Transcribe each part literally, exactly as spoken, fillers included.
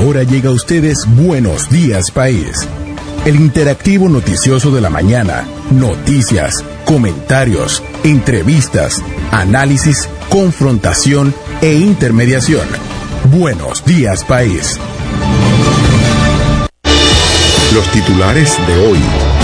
Ahora llega a ustedes Buenos Días País, el interactivo noticioso de la mañana. Noticias, comentarios, entrevistas, análisis, confrontación e intermediación. Buenos Días País. Los titulares de hoy.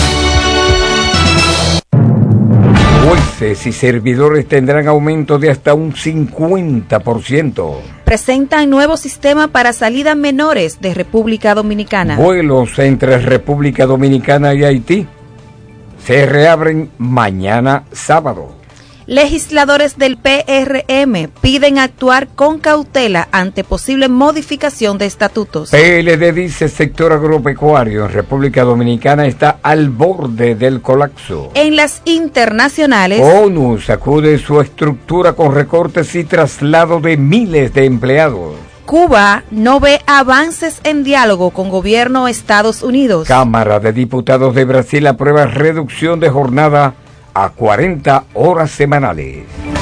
Jueces y servidores tendrán aumento de hasta un cincuenta por ciento. Presentan nuevo sistema para salidas menores de República Dominicana. Vuelos entre República Dominicana y Haití se reabren mañana sábado. Legisladores del P R M piden actuar con cautela ante posible modificación de estatutos. P L D dice sector agropecuario en República Dominicana está al borde del colapso. En las internacionales, ONU sacude su estructura con recortes y traslado de miles de empleados. Cuba no ve avances en diálogo con gobierno Estados Unidos. Cámara de Diputados de Brasil aprueba reducción de jornada a cuarenta horas semanales.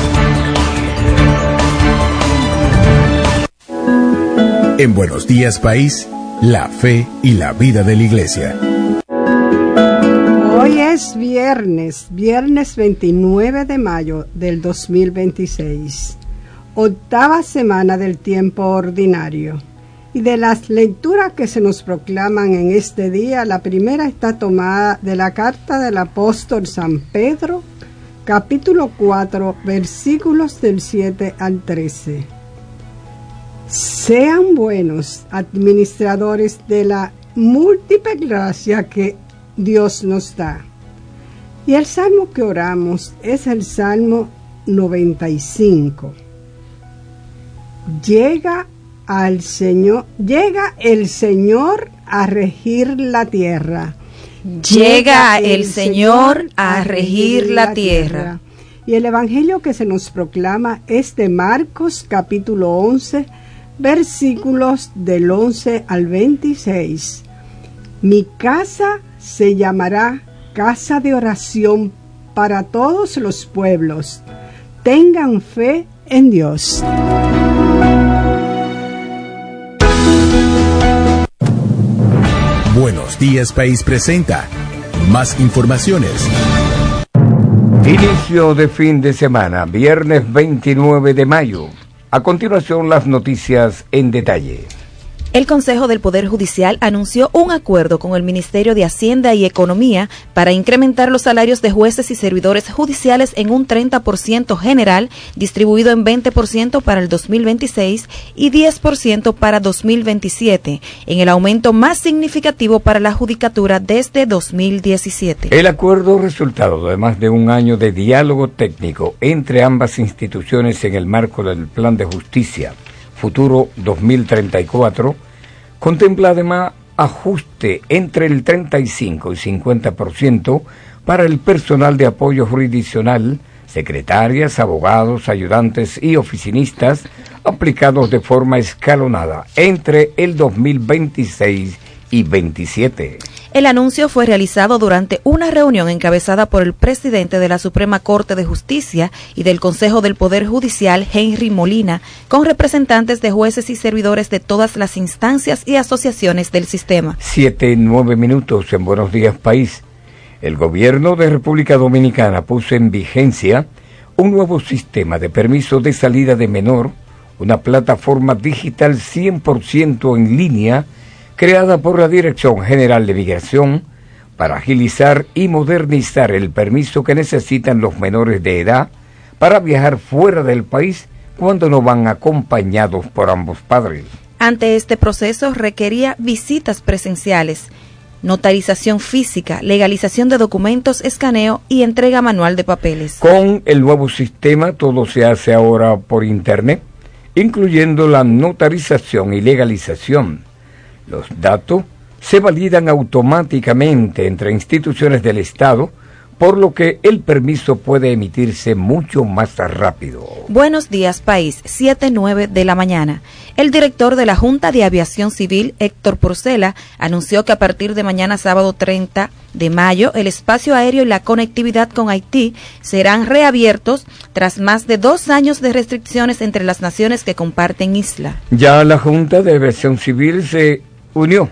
En Buenos Días País, la fe y la vida de la Iglesia. Hoy es viernes, viernes veintinueve de mayo del dos mil veintiséis, octava semana del tiempo ordinario. Y de las lecturas que se nos proclaman en este día, la primera está tomada de la carta del apóstol San Pedro, capítulo cuatro, versículos del siete al trece. Sean buenos administradores de la múltiple gracia que Dios nos da. Y el salmo que oramos es el Salmo noventa y cinco. Llega al Señor, llega el Señor a regir la tierra. Llega el Señor a regir la tierra. Y el evangelio que se nos proclama es de Marcos capítulo once, versículos del once al veintiséis. Mi casa se llamará casa de oración para todos los pueblos. Tengan fe en Dios. Buenos Días País presenta más informaciones. Inicio de fin de semana, viernes veintinueve de mayo. A continuación, las noticias en detalle. El Consejo del Poder Judicial anunció un acuerdo con el Ministerio de Hacienda y Economía para incrementar los salarios de jueces y servidores judiciales en un treinta por ciento general, distribuido en veinte por ciento para el dos mil veintiséis y diez por ciento para dos mil veintisiete, en el aumento más significativo para la judicatura desde dos mil diecisiete. El acuerdo, resultado de más de un año de diálogo técnico entre ambas instituciones en el marco del Plan de Justicia Futuro dos mil treinta y cuatro, contempla además ajuste entre el treinta y cinco y cincuenta por ciento para el personal de apoyo jurisdiccional, secretarias, abogados, ayudantes y oficinistas, aplicados de forma escalonada entre el dos mil veintiséis y veintisiete. El anuncio fue realizado durante una reunión encabezada por el presidente de la Suprema Corte de Justicia y del Consejo del Poder Judicial, Henry Molina, con representantes de jueces y servidores de todas las instancias y asociaciones del sistema. Siete, nueve minutos en Buenos Días País. El gobierno de República Dominicana puso en vigencia un nuevo sistema de permiso de salida de menor, una plataforma digital cien por ciento en línea, creada por la Dirección General de Migración para agilizar y modernizar el permiso que necesitan los menores de edad para viajar fuera del país cuando no van acompañados por ambos padres. Ante este proceso requería visitas presenciales, notarización física, legalización de documentos, escaneo y entrega manual de papeles. Con el nuevo sistema todo se hace ahora por Internet, incluyendo la notarización y legalización. Los datos se validan automáticamente entre instituciones del Estado, por lo que el permiso puede emitirse mucho más rápido. Buenos días, país, siete nueve de la mañana. El director de la Junta de Aviación Civil, Héctor Porcela, anunció que a partir de mañana sábado treinta de mayo, el espacio aéreo y la conectividad con Haití serán reabiertos tras más de dos años de restricciones entre las naciones que comparten isla. Ya la Junta de Aviación Civil se unió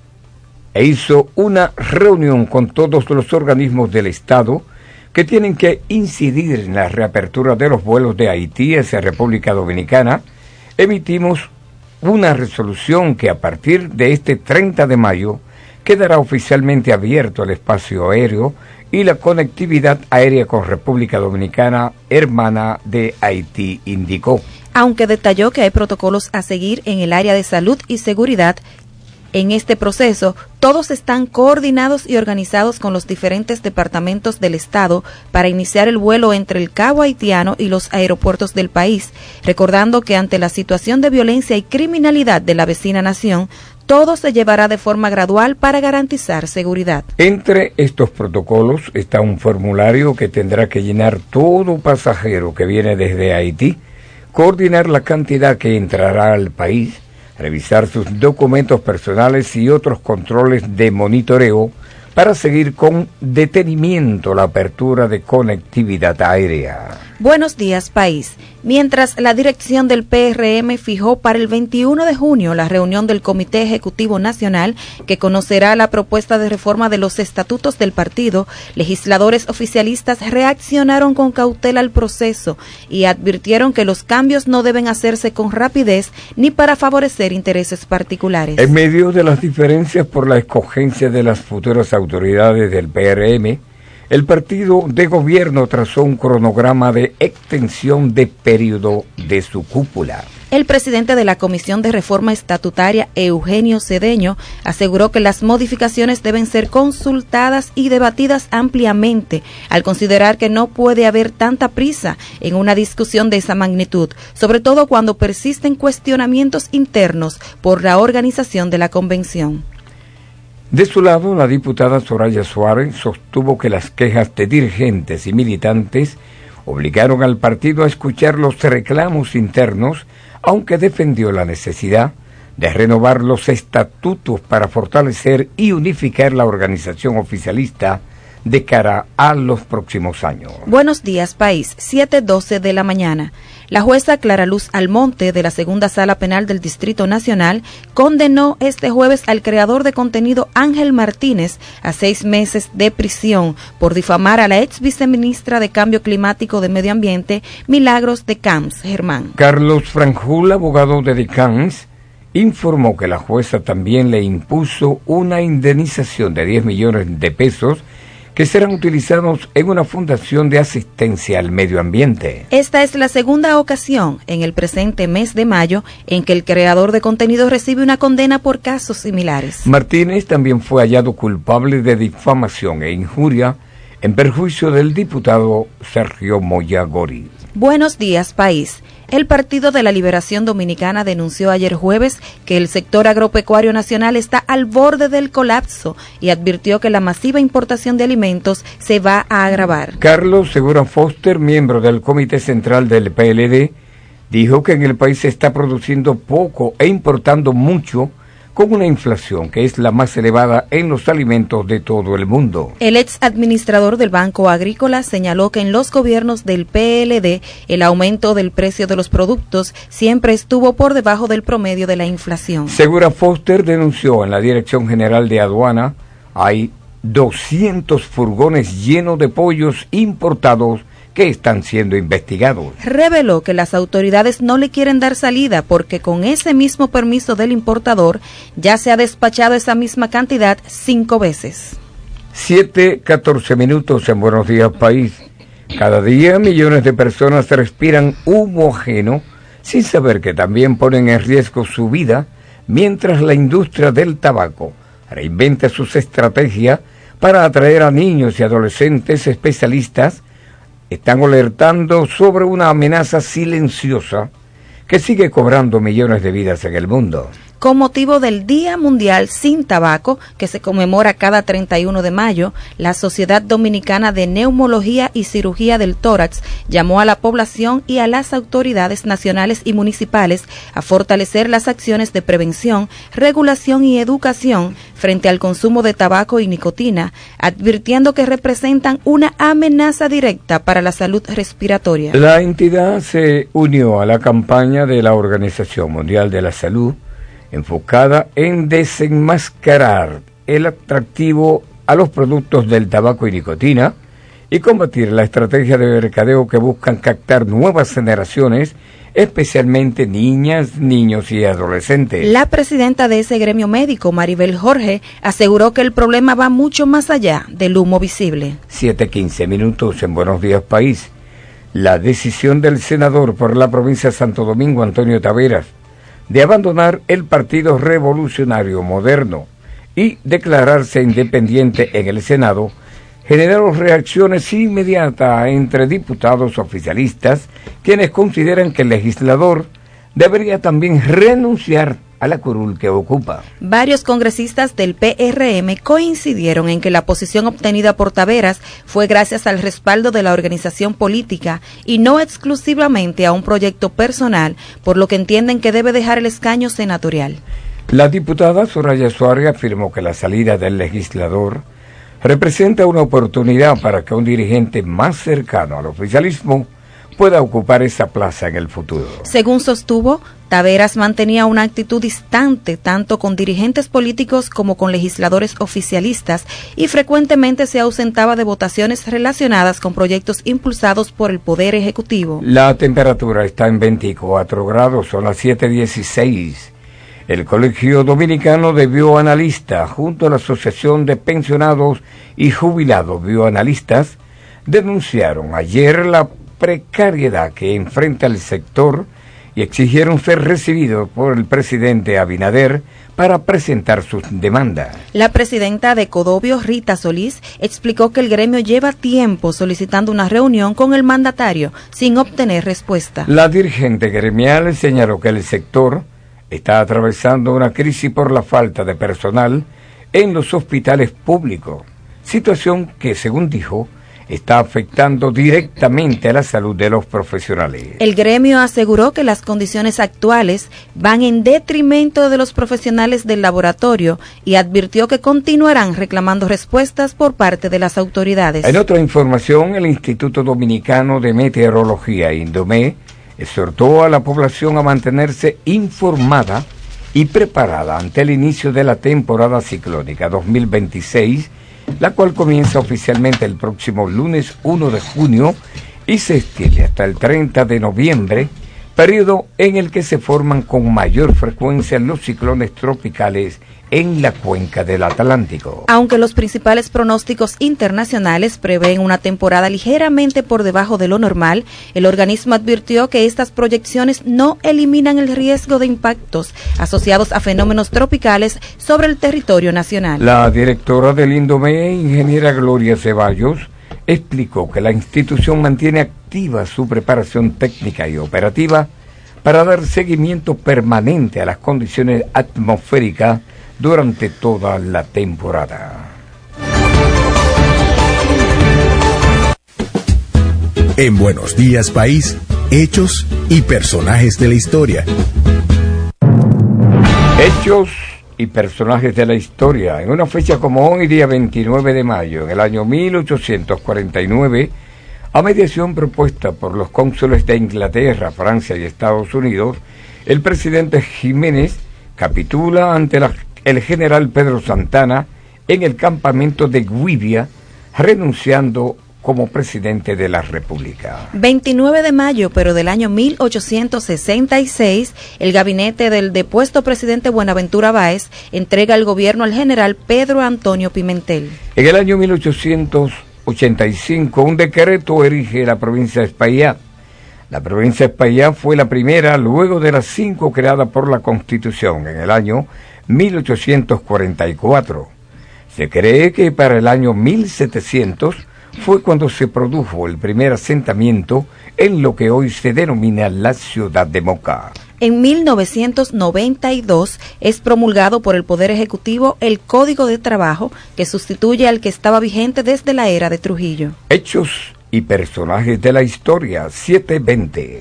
e hizo una reunión con todos los organismos del Estado que tienen que incidir en la reapertura de los vuelos de Haití hacia República Dominicana. Emitimos una resolución que a partir de este treinta de mayo quedará oficialmente abierto el espacio aéreo y la conectividad aérea con República Dominicana, hermana de Haití, indicó. Aunque detalló que hay protocolos a seguir en el área de salud y seguridad. En este proceso, todos están coordinados y organizados con los diferentes departamentos del Estado para iniciar el vuelo entre el Cabo haitiano y los aeropuertos del país, recordando que ante la situación de violencia y criminalidad de la vecina nación, todo se llevará de forma gradual para garantizar seguridad. Entre estos protocolos está un formulario que tendrá que llenar todo pasajero que viene desde Haití, coordinar la cantidad que entrará al país, revisar sus documentos personales y otros controles de monitoreo para seguir con detenimiento la apertura de conectividad aérea. Buenos días, país. Mientras la dirección del P R M fijó para el veintiuno de junio la reunión del Comité Ejecutivo Nacional que conocerá la propuesta de reforma de los estatutos del partido, legisladores oficialistas reaccionaron con cautela al proceso y advirtieron que los cambios no deben hacerse con rapidez ni para favorecer intereses particulares. En medio de las diferencias por la escogencia de las futuras autoridades del P R M, el partido de gobierno trazó un cronograma de extensión de periodo de su cúpula. El presidente de la Comisión de Reforma Estatutaria, Eugenio Cedeño, aseguró que las modificaciones deben ser consultadas y debatidas ampliamente, al considerar que no puede haber tanta prisa en una discusión de esa magnitud, sobre todo cuando persisten cuestionamientos internos por la organización de la convención. De su lado, la diputada Soraya Suárez sostuvo que las quejas de dirigentes y militantes obligaron al partido a escuchar los reclamos internos, aunque defendió la necesidad de renovar los estatutos para fortalecer y unificar la organización oficialista de cara a los próximos años. Buenos días, país, siete doce de la mañana. La jueza Clara Luz Almonte, de la Segunda Sala Penal del Distrito Nacional, condenó este jueves al creador de contenido Ángel Martínez a seis meses de prisión por difamar a la ex viceministra de Cambio Climático de Medio Ambiente, Milagros de Camps, Germán. Carlos Franjul, abogado de de Camps, informó que la jueza también le impuso una indemnización de diez millones de pesos que serán utilizados en una fundación de asistencia al medio ambiente. Esta es la segunda ocasión en el presente mes de mayo en que el creador de contenido recibe una condena por casos similares. Martínez también fue hallado culpable de difamación e injuria en perjuicio del diputado Sergio Moya Gori. Buenos días, país. El Partido de la Liberación Dominicana denunció ayer jueves que el sector agropecuario nacional está al borde del colapso y advirtió que la masiva importación de alimentos se va a agravar. Carlos Segura Foster, miembro del Comité Central del P L D, dijo que en el país se está produciendo poco e importando mucho, con una inflación que es la más elevada en los alimentos de todo el mundo. El ex administrador del Banco Agrícola señaló que en los gobiernos del P L D el aumento del precio de los productos siempre estuvo por debajo del promedio de la inflación. Segura Foster denunció en la Dirección General de Aduana hay doscientos furgones llenos de pollos importados que están siendo investigados. Reveló que las autoridades no le quieren dar salida porque con ese mismo permiso del importador ya se ha despachado esa misma cantidad cinco veces. Siete, catorce minutos en Buenos Días, país. Cada día millones de personas respiran humo ajeno sin saber que también ponen en riesgo su vida, mientras la industria del tabaco reinventa sus estrategias para atraer a niños y adolescentes. Especialistas están alertando sobre una amenaza silenciosa que sigue cobrando millones de vidas en el mundo. con motivo del Día Mundial Sin Tabaco, que se conmemora cada treinta y uno de mayo. La Sociedad Dominicana de Neumología y Cirugía del Tórax llamó a la población y a las autoridades nacionales y municipales a fortalecer las acciones de prevención, regulación y educación frente al consumo de tabaco y nicotina, advirtiendo que representan una amenaza directa para la salud respiratoria. La entidad se unió a la campaña de la Organización Mundial de la Salud, enfocada en desenmascarar el atractivo a los productos del tabaco y nicotina y combatir la estrategia de mercadeo que buscan captar nuevas generaciones, especialmente niñas, niños y adolescentes. La presidenta de ese gremio médico, Maribel Jorge, aseguró que el problema va mucho más allá del humo visible. siete quince minutos en Buenos Días País. La decisión del senador por la provincia de Santo Domingo, Antonio Taveras, de abandonar el Partido Revolucionario Moderno y declararse independiente en el Senado, generó reacciones inmediatas entre diputados oficialistas, quienes consideran que el legislador debería también renunciar a la curul que ocupa. Varios congresistas del P R M coincidieron en que la posición obtenida por Taveras fue gracias al respaldo de la organización política y no exclusivamente a un proyecto personal, por lo que entienden que debe dejar el escaño senatorial. La diputada Soraya Suárez afirmó que la salida del legislador representa una oportunidad para que un dirigente más cercano al oficialismo pueda ocupar esa plaza en el futuro. Según sostuvo, Taveras mantenía una actitud distante tanto con dirigentes políticos como con legisladores oficialistas y frecuentemente se ausentaba de votaciones relacionadas con proyectos impulsados por el Poder Ejecutivo. La temperatura está en veinticuatro grados, son las siete dieciséis. El Colegio Dominicano de Bioanalistas, junto a la Asociación de Pensionados y Jubilados Bioanalistas, denunciaron ayer la precariedad que enfrenta el sector y exigieron ser recibidos por el presidente Abinader para presentar sus demandas. La presidenta de Codobio, Rita Solís, explicó que el gremio lleva tiempo solicitando una reunión con el mandatario sin obtener respuesta. La dirigente gremial señaló que el sector está atravesando una crisis por la falta de personal en los hospitales públicos, situación que, según dijo, está afectando directamente a la salud de los profesionales. El gremio aseguró que las condiciones actuales van en detrimento de los profesionales del laboratorio y advirtió que continuarán reclamando respuestas por parte de las autoridades. En otra información, el Instituto Dominicano de Meteorología, INDOME, exhortó a la población a mantenerse informada y preparada ante el inicio de la temporada ciclónica dos mil veintiséis, la cual comienza oficialmente el próximo lunes uno de junio y se extiende hasta el treinta de noviembre, periodo en el que se forman con mayor frecuencia los ciclones tropicales en la cuenca del Atlántico. Aunque los principales pronósticos internacionales prevén una temporada ligeramente por debajo de lo normal, el organismo advirtió que estas proyecciones no eliminan el riesgo de impactos asociados a fenómenos tropicales sobre el territorio nacional. La directora del INDOME, ingeniera Gloria Ceballos, explicó que la institución mantiene activa su preparación técnica y operativa para dar seguimiento permanente a las condiciones atmosféricas durante toda la temporada. En Buenos Días País, hechos y personajes de la historia. Hechos y personajes de la historia. En una fecha como hoy, día veintinueve de mayo, en el año mil ochocientos cuarenta y nueve, a mediación propuesta por los cónsules de Inglaterra, Francia y Estados Unidos, el presidente Jiménez capitula ante la, el general Pedro Santana en el campamento de Güibia, renunciando como presidente de la República. veintinueve de mayo, pero del año mil ochocientos sesenta y seis, el gabinete del depuesto presidente Buenaventura Báez entrega el gobierno al general Pedro Antonio Pimentel. En el año mil ochocientos ochenta y cinco, un decreto erige la provincia de Espaillá. La provincia de Espaillá fue la primera, luego de las cinco creadas por la Constitución en el año mil ochocientos cuarenta y cuatro. Se cree que para el año mil setecientos fue cuando se produjo el primer asentamiento en lo que hoy se denomina la ciudad de Moca. En mil novecientos noventa y dos es promulgado por el Poder Ejecutivo el Código de Trabajo, que sustituye al que estaba vigente desde la era de Trujillo. Hechos y personajes de la historia, siete veinte.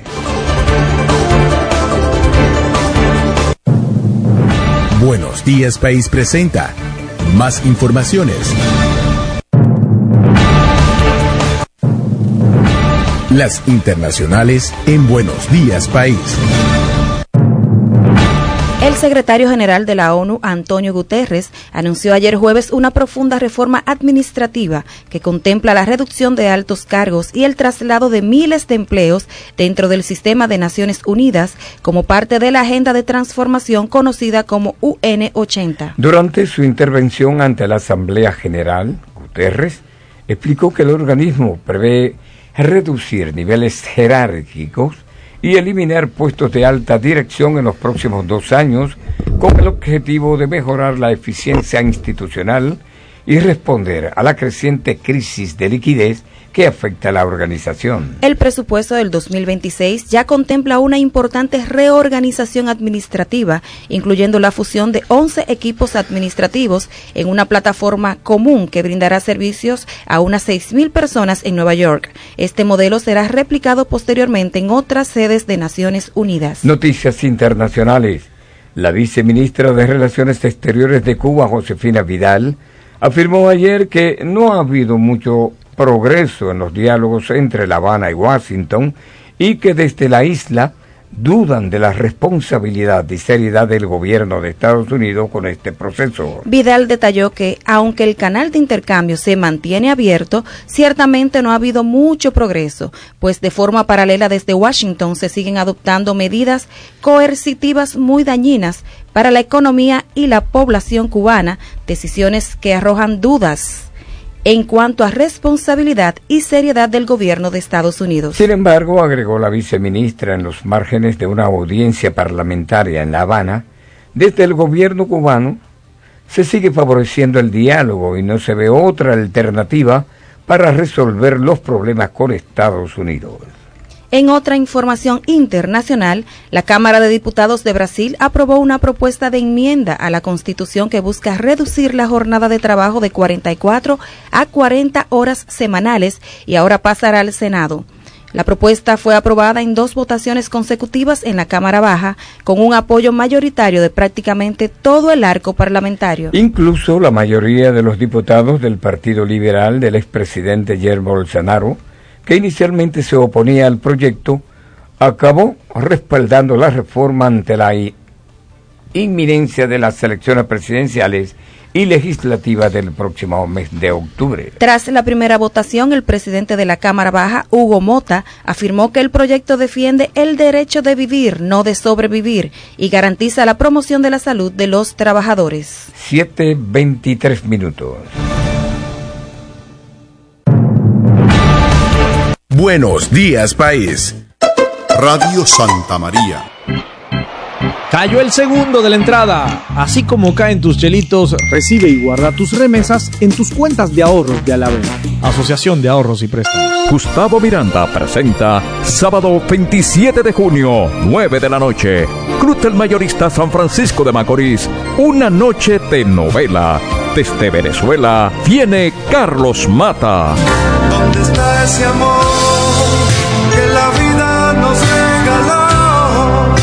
Buenos Días País presenta más informaciones. Las internacionales en Buenos Días País. El secretario general de la ONU, Antonio Guterres, anunció ayer jueves una profunda reforma administrativa que contempla la reducción de altos cargos y el traslado de miles de empleos dentro del sistema de Naciones Unidas como parte de la agenda de transformación conocida como U N ochenta. Durante su intervención ante la Asamblea General, Guterres explicó que el organismo prevé reducir niveles jerárquicos y eliminar puestos de alta dirección en los próximos dos años con el objetivo de mejorar la eficiencia institucional y responder a la creciente crisis de liquidez que afecta a la organización. El presupuesto del dos mil veintiséis ya contempla una importante reorganización administrativa, incluyendo la fusión de once equipos administrativos en una plataforma común que brindará servicios a unas seis mil personas en Nueva York. Este modelo será replicado posteriormente en otras sedes de Naciones Unidas. Noticias internacionales. La viceministra de Relaciones Exteriores de Cuba, Josefina Vidal, afirmó ayer que no ha habido mucho progreso en los diálogos entre La Habana y Washington y que desde la isla dudan de la responsabilidad y seriedad del gobierno de Estados Unidos con este proceso. Vidal detalló que, aunque el canal de intercambio se mantiene abierto, ciertamente no ha habido mucho progreso, pues de forma paralela desde Washington se siguen adoptando medidas coercitivas muy dañinas para la economía y la población cubana, decisiones que arrojan dudas en cuanto a responsabilidad y seriedad del gobierno de Estados Unidos. Sin embargo, agregó la viceministra en los márgenes de una audiencia parlamentaria en La Habana, desde el gobierno cubano se sigue favoreciendo el diálogo y no se ve otra alternativa para resolver los problemas con Estados Unidos. En otra información internacional, la Cámara de Diputados de Brasil aprobó una propuesta de enmienda a la Constitución que busca reducir la jornada de trabajo de cuarenta y cuatro a cuarenta horas semanales y ahora pasará al Senado. La propuesta fue aprobada en dos votaciones consecutivas en la Cámara Baja, con un apoyo mayoritario de prácticamente todo el arco parlamentario. Incluso la mayoría de los diputados del Partido Liberal del expresidente Jair Bolsonaro, que inicialmente se oponía al proyecto, acabó respaldando la reforma ante la inminencia de las elecciones presidenciales y legislativas del próximo mes de octubre. Tras la primera votación, el presidente de la Cámara Baja, Hugo Mota, afirmó que el proyecto defiende el derecho de vivir, no de sobrevivir, y garantiza la promoción de la salud de los trabajadores. siete veintitrés minutos. Buenos Días País. Radio Santa María. Cayó el segundo de la entrada. Así como caen tus chelitos, recibe y guarda tus remesas en tus cuentas de ahorros de Alavera. Asociación de Ahorros y Préstamos. Gustavo Miranda presenta sábado veintisiete de junio, nueve de la noche. Club del Mayorista San Francisco de Macorís. Una noche de novela. Desde Venezuela viene Carlos Mata. ¿Dónde está ese amor que la vida nos regaló?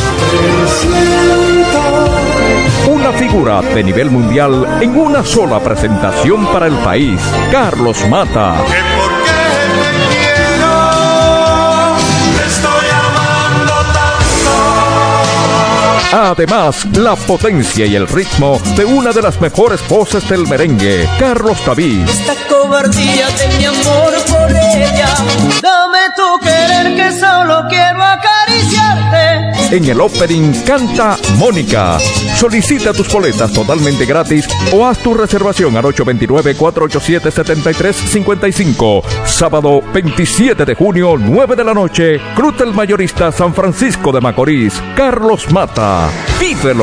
Presiento. Una figura de nivel mundial en una sola presentación para el país. Carlos Mata. Que porque te quiero, te estoy amando tanto. Además, la potencia y el ritmo de una de las mejores voces del merengue, Carlos David. Esta cobardía de mi amor por ella, dame tu querer que solo quiero acariciarte. En el opening canta Mónica. Solicita tus boletas totalmente gratis o haz tu reservación al ocho dos nueve, cuatro ocho siete, siete tres cinco cinco. Sábado veintisiete de junio, nueve de la noche, Club del Mayorista San Francisco de Macorís. Carlos Mata. ¡Vívelo!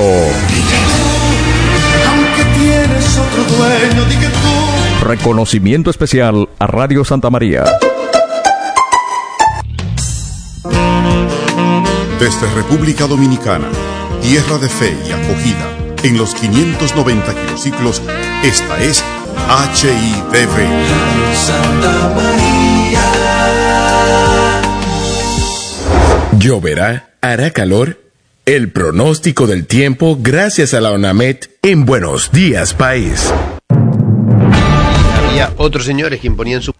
Aunque tienes otro dueño, di que tú. Reconocimiento especial a Radio Santa María. Desde República Dominicana, tierra de fe y acogida, en los quinientos noventa kilociclos, esta es H I D V. Santa María. ¿Lloverá? ¿Hará calor? El pronóstico del tiempo gracias a la ONAMED en Buenos Días País. Había otros señores que imponían su